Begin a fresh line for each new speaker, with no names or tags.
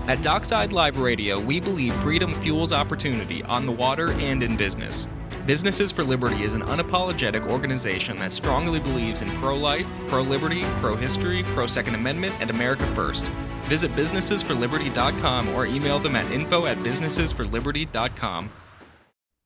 At Dockside Live Radio, we believe freedom fuels opportunity on the water and in business. Businesses for Liberty is an unapologetic organization that strongly believes in pro-life, pro-liberty, pro-history, pro-Second Amendment, and America First. Visit businessesforliberty.com or email them at info@businessesforliberty.com.